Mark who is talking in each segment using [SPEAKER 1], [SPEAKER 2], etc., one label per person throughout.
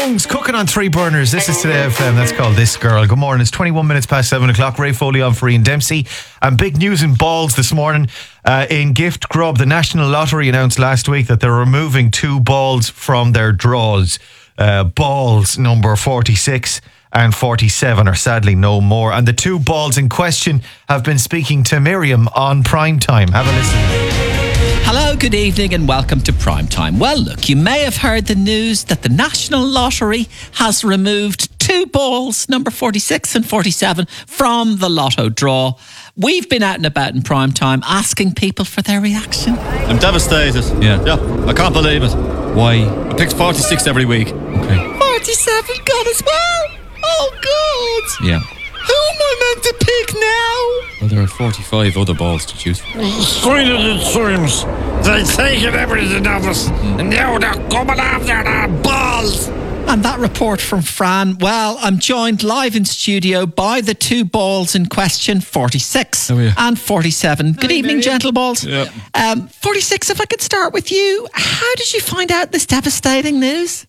[SPEAKER 1] Tongues cooking on three burners. This is Today FM. That's called This Girl. Good morning. It's 21 minutes past 7 o'clock. Ray Foley on for Ian Dempsey. And big news in balls this morning. In Gift Grub, the National Lottery announced last week that they're removing two balls from their draws. Balls number 46 and 47 are sadly no more. And the two balls in question have been speaking to Miriam on Prime Time. Have a listen.
[SPEAKER 2] Hello, good evening and welcome to Prime Time. Well, look, you may have heard the news that the National Lottery has removed two balls, number 46 and 47, from the lotto draw. We've been out and about in Prime Time asking people for their reaction.
[SPEAKER 3] I'm devastated. Yeah, I can't believe it.
[SPEAKER 4] Why?
[SPEAKER 3] I picked 46 every week.
[SPEAKER 4] Okay.
[SPEAKER 2] 47 gone as well. Oh, God.
[SPEAKER 4] Yeah.
[SPEAKER 2] Who am I meant to pick now?
[SPEAKER 4] Well, there are 45 other balls to choose from.
[SPEAKER 5] Squealing it seems. They've taken everything of us, and now they're coming after our balls.
[SPEAKER 2] And that report from Fran. Well, I'm joined live in studio by the two balls in question, 46 and 47. Good evening, gentle balls.
[SPEAKER 3] Yeah.
[SPEAKER 2] 46, if I could start with you. How did you find out this devastating news?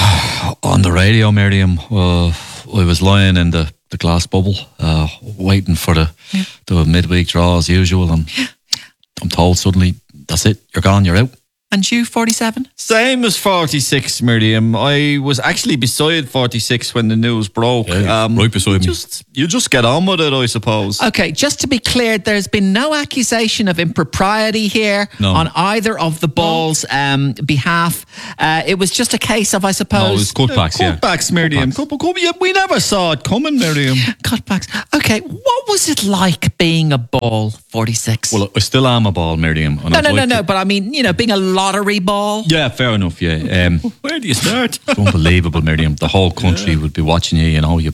[SPEAKER 4] On the radio, Miriam. I was lying in the glass bubble, waiting for the midweek draw as usual, and I'm told suddenly, that's it, you're gone, you're out.
[SPEAKER 2] And you, 47?
[SPEAKER 3] Same as 46, Miriam. I was actually beside 46 when the news broke.
[SPEAKER 4] Right beside me.
[SPEAKER 3] You just get on with it, I suppose.
[SPEAKER 2] Okay, just to be clear, there's been no accusation of impropriety here on either of the balls' behalf. It was just a case of, I suppose...
[SPEAKER 4] No, it was cutbacks,
[SPEAKER 3] Cutbacks, Miriam. We never saw it coming, Miriam.
[SPEAKER 2] Cutbacks. Okay, what was it like being a ball, 46?
[SPEAKER 4] Well, I still am a ball, Miriam.
[SPEAKER 2] No, but I mean, being a lottery ball.
[SPEAKER 4] Yeah, fair enough, yeah.
[SPEAKER 3] Where do you start?
[SPEAKER 4] It's unbelievable, Miriam. The whole country would be watching you, You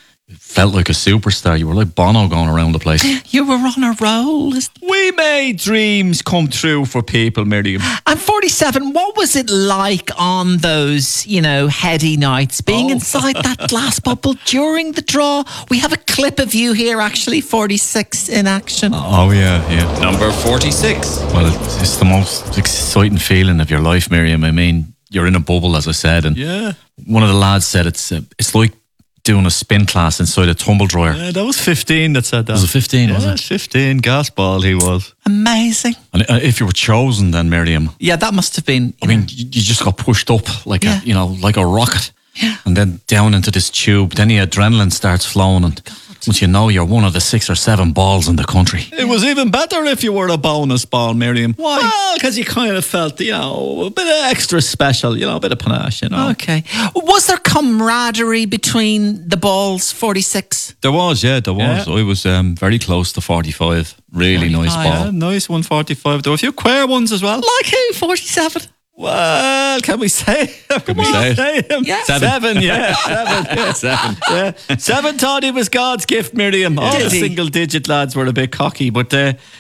[SPEAKER 4] felt like a superstar. You were like Bono going around the place.
[SPEAKER 2] You were on a roll.
[SPEAKER 3] We made dreams come true for people, Miriam.
[SPEAKER 2] And 47, what was it like on those, heady nights, being inside that glass bubble during the draw? We have a clip of you here, actually, 46 in action.
[SPEAKER 4] Oh, yeah.
[SPEAKER 3] Number 46.
[SPEAKER 4] Well, it's the most exciting feeling of your life, Miriam. I mean, you're in a bubble, as I said, and one of the lads said it's like doing a spin class inside a tumble dryer.
[SPEAKER 3] Yeah, that was 15 that said that.
[SPEAKER 4] Was it 15, was it?
[SPEAKER 3] 15, gas ball he was.
[SPEAKER 2] Amazing.
[SPEAKER 4] And if you were chosen then, Miriam...
[SPEAKER 2] Yeah, that must have been...
[SPEAKER 4] I mean, you just got pushed up like a rocket.
[SPEAKER 2] Yeah.
[SPEAKER 4] And then down into this tube. Then the adrenaline starts flowing and... Once you know you're one of the 6 or 7 balls in the country.
[SPEAKER 3] It was even better if you were a bonus ball, Miriam.
[SPEAKER 2] Why?
[SPEAKER 3] Well, because you kind of felt, a bit of extra special, a bit of panache,
[SPEAKER 2] Okay. Was there camaraderie between the balls, 46?
[SPEAKER 4] There was. I was very close to 45. Really 45.
[SPEAKER 3] Nice ball. Yeah, nice 145. There were a few queer ones as well.
[SPEAKER 2] Like who, 47?
[SPEAKER 3] Well, can we say?
[SPEAKER 4] Can we say
[SPEAKER 3] him?
[SPEAKER 2] Yeah.
[SPEAKER 3] 7, yeah. 7, yeah.
[SPEAKER 4] 7.
[SPEAKER 3] Yeah. 7 thought he was God's gift, Miriam. All the single-digit lads were a bit cocky, but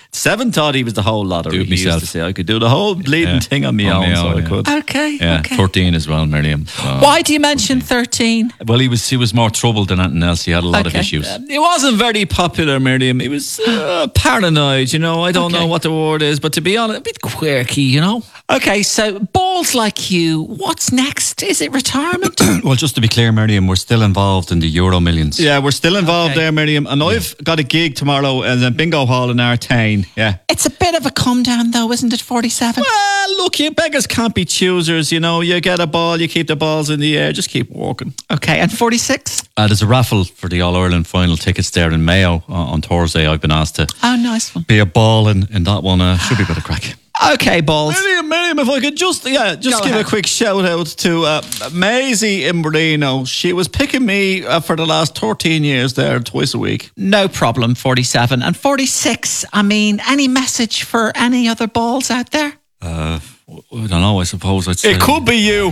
[SPEAKER 3] 7 thought he was the whole lot of
[SPEAKER 4] Do it myself.
[SPEAKER 3] Used to say I could do the whole bleeding thing on my own, so I could.
[SPEAKER 2] Okay.
[SPEAKER 4] Yeah, 13 as well, Miriam.
[SPEAKER 2] Why do you mention 13?
[SPEAKER 4] Well, he was more troubled than anything else. He had a lot of issues.
[SPEAKER 3] He wasn't very popular, Miriam. He was paranoid, I don't know what the word is, but to be honest, a bit quirky,
[SPEAKER 2] Okay, so balls like you, what's next? Is it retirement?
[SPEAKER 4] Well, just to be clear, Miriam, we're still involved in the Euro Millions.
[SPEAKER 3] Yeah, we're still involved there, Miriam. And I've got a gig tomorrow in the bingo hall in Artane. Yeah.
[SPEAKER 2] It's a bit of a come down though, isn't it, 47?
[SPEAKER 3] Well, look, you beggars can't be choosers, You get a ball, you keep the balls in the air, just keep walking.
[SPEAKER 2] Okay, and 46?
[SPEAKER 4] There's a raffle for the All-Ireland final tickets there in Mayo on Thursday. I've been asked to
[SPEAKER 2] nice one.
[SPEAKER 4] be a ball in that one. Should be a bit of crack.
[SPEAKER 2] Okay, balls.
[SPEAKER 3] Miriam, if I could just give a quick shout out to Maisie Imbrino. She was picking me for the last 13 years there twice a week.
[SPEAKER 2] No problem, 47. And 46, any message for any other balls out there?
[SPEAKER 4] I don't know, I suppose I'd say...
[SPEAKER 3] It could be you.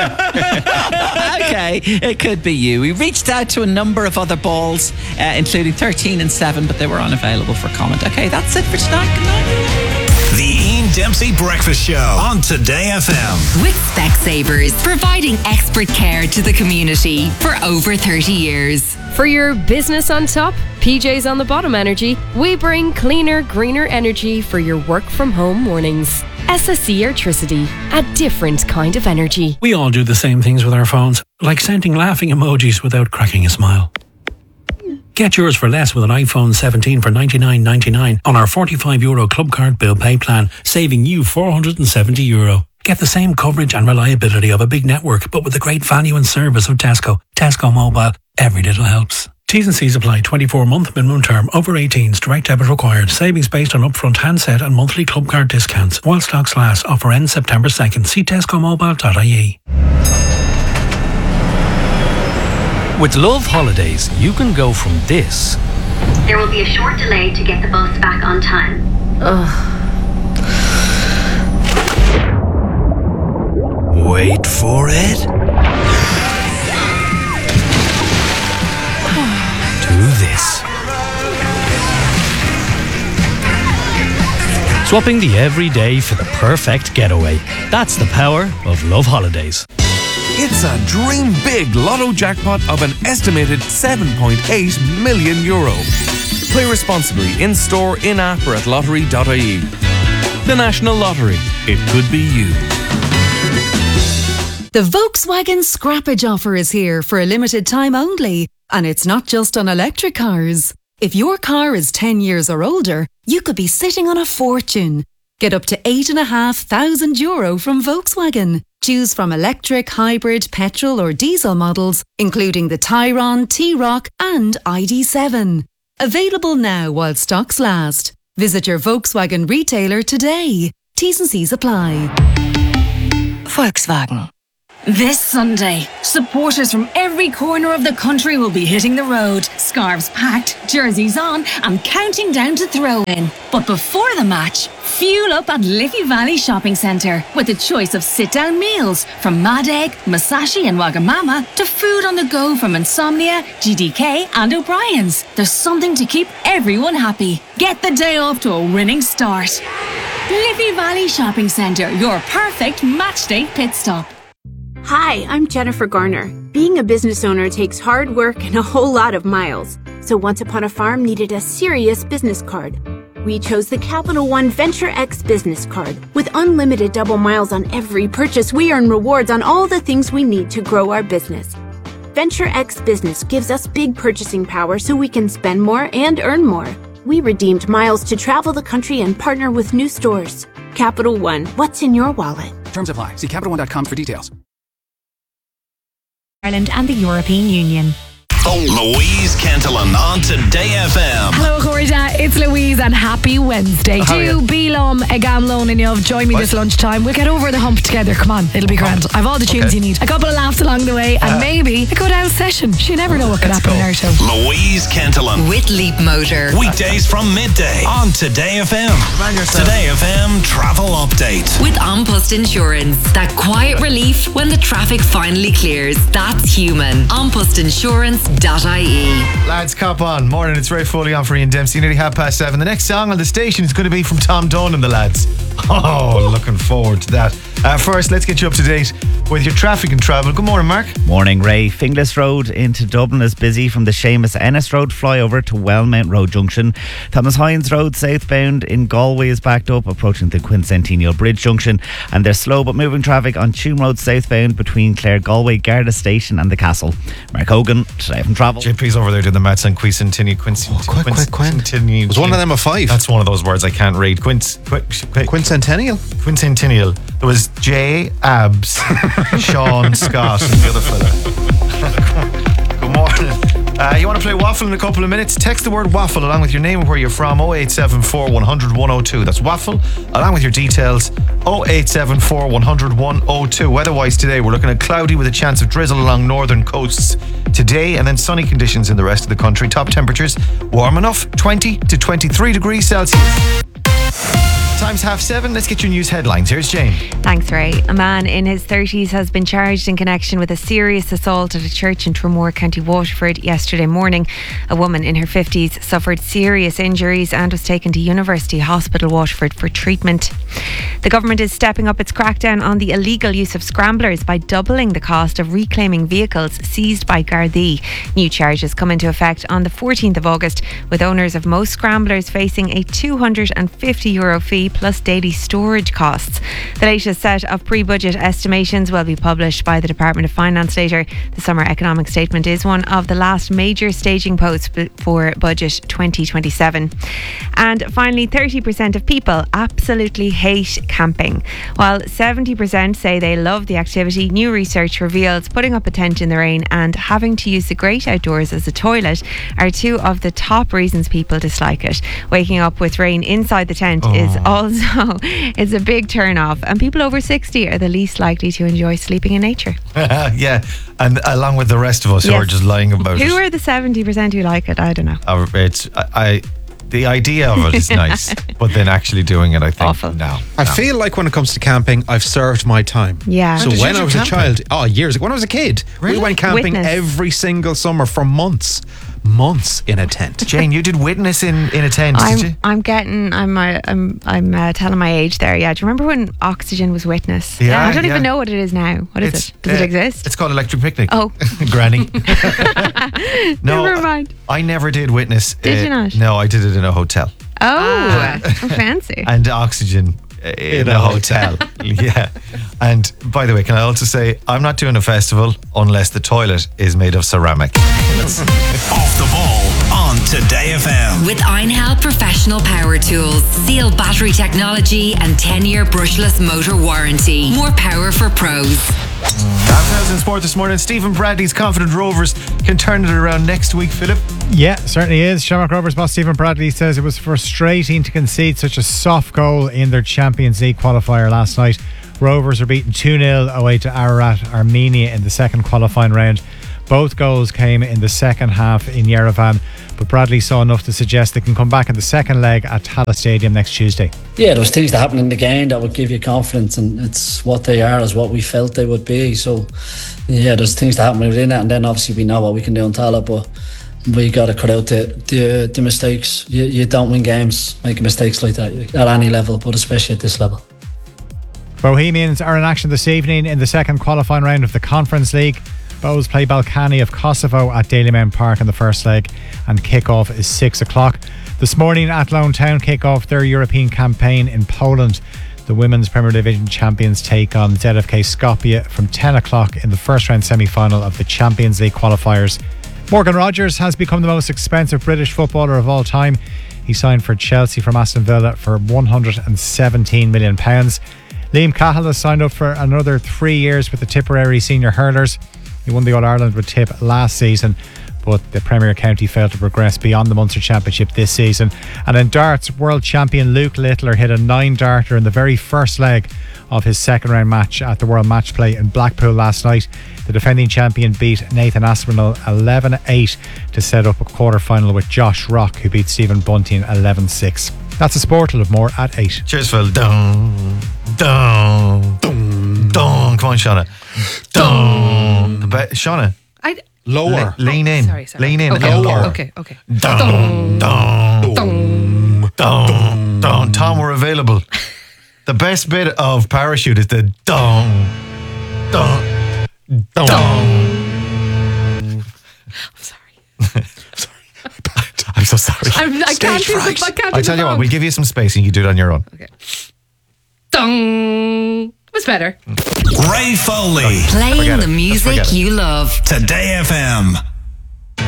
[SPEAKER 2] Okay, it could be you. We reached out to a number of other balls, including 13 and 7, but they were unavailable for comment. Okay, that's it for tonight. Good night.
[SPEAKER 1] The Ian Dempsey Breakfast Show on Today FM.
[SPEAKER 6] With Specsavers, providing expert care to the community for over 30 years.
[SPEAKER 7] For your business on top, PJs on the bottom energy, we bring cleaner, greener energy for your work from home mornings. SSE Airtricity, a different kind of energy.
[SPEAKER 8] We all do the same things with our phones, like sending laughing emojis without cracking a smile. Get yours for less with an iPhone 17 for €99.99 on our €45 Club Card Bill Pay plan, saving you €470. Get the same coverage and reliability of a big network, but with the great value and service of Tesco. Tesco Mobile. Every little helps. T's and C's apply. 24-month minimum term. Over 18s. Direct debit required. Savings based on upfront handset and monthly club card discounts. While stocks last. Offer ends September 2nd. See tescomobile.ie.
[SPEAKER 9] With Love Holidays, you can go from this.
[SPEAKER 10] There will be a short delay to get the bus back on time.
[SPEAKER 9] Wait for it. To this. Swapping the everyday for the perfect getaway. That's the power of Love Holidays.
[SPEAKER 11] It's a dream big lotto jackpot of an estimated €7.8 million. Play responsibly in store, in app or at lottery.ie. The National Lottery. It could be you.
[SPEAKER 12] The Volkswagen Scrappage offer is here for a limited time only. And it's not just on electric cars. If your car is 10 years or older, you could be sitting on a fortune. Get up to €8,500 from Volkswagen. Choose from electric, hybrid, petrol or diesel models, including the Tayron, T-Roc and ID.7. Available now while stocks last. Visit your Volkswagen retailer today. T's and C's apply.
[SPEAKER 13] Volkswagen. This Sunday, supporters from every corner of the country will be hitting the road, scarves packed, jerseys on, and counting down to throw-in. But before the match, fuel up at Liffey Valley Shopping Centre with a choice of sit-down meals from Mad Egg, Masashi and Wagamama to food on the go from Insomnia, GDK and O'Brien's. There's something to keep everyone happy. Get the day off to a winning start. Liffey Valley Shopping Centre, your perfect matchday pit stop.
[SPEAKER 14] Hi, I'm Jennifer Garner. Being a business owner takes hard work and a whole lot of miles. So Once Upon a Farm needed a serious business card. We chose the Capital One Venture X business card. With unlimited double miles on every purchase, we earn rewards on all the things we need to grow our business. Venture X Business gives us big purchasing power so we can spend more and earn more. We redeemed miles to travel the country and partner with new stores. Capital One, what's in your wallet?
[SPEAKER 15] Terms apply. See CapitalOne.com for details.
[SPEAKER 16] Ireland and the European Union.
[SPEAKER 17] Louise Cantillon on Today FM.
[SPEAKER 18] Hello, Corda. It's Louise and happy Wednesday. Do Beelum a Gamlone and you've joined me this lunchtime. We'll get over the hump together. Come on, it'll be grand. I've all the tunes you need. A couple of laughs along the way and maybe a good out session. You never know what could happen in our show.
[SPEAKER 17] Louise Cantillon.
[SPEAKER 6] With Leap Motor.
[SPEAKER 17] Weekdays from midday on Today FM. Today FM Travel Update.
[SPEAKER 6] With Ompust Insurance. That quiet relief when the traffic finally clears. That's human. Ompustinsurance.ie.
[SPEAKER 1] Lads, cop on. Morning, it's Ray Foley on for Ian Dempsey. Nearly 7:30. The next song on the station is going to be from Tom Dunn and the lads. Oh, looking forward to that. First, let's get you up to date with your traffic and travel. Good morning, Mark.
[SPEAKER 19] Morning, Ray. Finglas Road into Dublin is busy from the Seamus Ennis Road flyover to Wellmount Road Junction. Thomas Hines Road southbound in Galway is backed up approaching the Quincentennial Bridge Junction, and there's slow but moving traffic on Tuam Road southbound between Clare Galway Garda Station and the Castle. Mark Hogan, Today from Travel.
[SPEAKER 1] JP's over there doing the maths on Quincentennial.
[SPEAKER 20] Was one of them a 5?
[SPEAKER 1] That's one of those words I can't read.
[SPEAKER 20] Quincentennial?
[SPEAKER 1] Quincentennial. There was J, Abs, Sean, Scott, and the other fella. Good morning. You want to play Waffle in a couple of minutes? Text the word Waffle along with your name and where you're from. 0874 100 102. That's Waffle along with your details. 0874 100 102. Weather-wise today, we're looking at cloudy with a chance of drizzle along northern coasts today, and then sunny conditions in the rest of the country. Top temperatures warm enough, 20 to 23 degrees Celsius. Time's 7:30. Let's get your news headlines. Here's Jane.
[SPEAKER 16] Thanks, Ray. A man in his 30s has been charged in connection with a serious assault at a church in Tramore, County Waterford yesterday morning. A woman in her 50s suffered serious injuries and was taken to University Hospital Waterford for treatment. The government is stepping up its crackdown on the illegal use of scramblers by doubling the cost of reclaiming vehicles seized by Gardaí. New charges come into effect on the 14th of August, with owners of most scramblers facing a €250 fee plus daily storage costs. The latest set of pre-budget estimations will be published by the Department of Finance later. The summer economic statement is one of the last major staging posts for budget 2027. And finally, 30% of people absolutely hate camping. While 70% say they love the activity, new research reveals putting up a tent in the rain and having to use the great outdoors as a toilet are two of the top reasons people dislike it. Waking up with rain inside the tent is also a big turn off, and people over 60 are the least likely to enjoy sleeping in nature.
[SPEAKER 1] Yeah, and along with the rest of us who are just lying about it.
[SPEAKER 16] Who are the 70% who like it? I don't know.
[SPEAKER 1] The idea of it is nice, but then actually doing it, I think, no.
[SPEAKER 20] I feel like when it comes to camping, I've served my time.
[SPEAKER 16] Yeah.
[SPEAKER 20] So when I was a child, years ago, when I was a kid, we went camping every single summer for months in a tent.
[SPEAKER 1] Jane, you did Witness in a tent, did you?
[SPEAKER 16] I'm telling my age there. Yeah. Do you remember when Oxygen was Witness?
[SPEAKER 1] Yeah.
[SPEAKER 16] I don't even know what it is now. What is it? Does it exist?
[SPEAKER 1] It's called Electric Picnic.
[SPEAKER 16] Oh.
[SPEAKER 1] Granny. No,
[SPEAKER 16] never mind.
[SPEAKER 1] I never did Witness.
[SPEAKER 16] Did you not?
[SPEAKER 1] No, I did it in a hotel.
[SPEAKER 16] Oh, fancy.
[SPEAKER 1] And Oxygen in a hotel. Yeah. And by the way, can I also say, I'm not doing a festival unless the toilet is made of ceramic.
[SPEAKER 17] Off the ball on Today FM.
[SPEAKER 6] With Einhell Professional Power Tools, Seal battery technology and 10-year brushless motor warranty. More power for pros.
[SPEAKER 1] Advertising sport this morning. Stephen Bradley's Confident Rovers can turn it around next week, Philip.
[SPEAKER 21] Yeah, certainly is. Shamrock Rovers boss Stephen Bradley says it was frustrating to concede such a soft goal in their Champions League qualifier last night. Rovers were beaten 2-0 away to Ararat Armenia in the second qualifying round. Both goals came in the second half in Yerevan, but Bradley saw enough to suggest they can come back in the second leg at Tallaght Stadium next Tuesday.
[SPEAKER 22] Yeah, there was things that happened in the game that would give you confidence, and it's what they are is what we felt they would be. So yeah, there's things that happen within that, and then obviously we know what we can do in Tallaght, but we got to cut out the mistakes. You don't win games making mistakes like that at any level, but especially at this level.
[SPEAKER 21] Bohemians are in action this evening in the second qualifying round of the Conference League. Bohs play Balkany of Kosovo at Daleymen Park in the first leg, and kick-off is 6 o'clock. This morning Athlone Town kick off their European campaign in Poland. The Women's Premier Division champions take on ZFK Skopje from 10 o'clock in the first round semi-final of the Champions League qualifiers. Morgan Rogers has become the most expensive British footballer of all time. He signed for Chelsea from Aston Villa for £117 million. Liam Cahill has signed up for another 3 years with the Tipperary Senior Hurlers. He won the All-Ireland with Tip last season, but the Premier County failed to progress beyond the Munster Championship this season. And in darts, world champion Luke Littler hit a 9-darter in the very first leg of his second round match at the World Match Play in Blackpool last night. The defending champion beat Nathan Aspinall 11-8 to set up a quarter-final with Josh Rock, who beat Stephen Bunting 11-6. That's a sport. We'll have more at 8.
[SPEAKER 1] Cheers, Phil. Dun, dun, dun, dun. Come on, Shauna. Dun. Shauna.
[SPEAKER 20] Lower.
[SPEAKER 1] Lean in.
[SPEAKER 18] Sorry.
[SPEAKER 1] Lean in.
[SPEAKER 20] Lower.
[SPEAKER 18] Okay.
[SPEAKER 1] Dun, dun, dun, dun, dun. Tom, we're available. The best bit of Parachute is the dun, dun, dun. I'm so sorry.
[SPEAKER 18] I can't do the
[SPEAKER 1] I tell you what, we'll give you some space and you can do it on your own.
[SPEAKER 18] Okay. Dong. Was better.
[SPEAKER 17] Ray Foley.
[SPEAKER 6] Playing the music you love.
[SPEAKER 17] Today FM.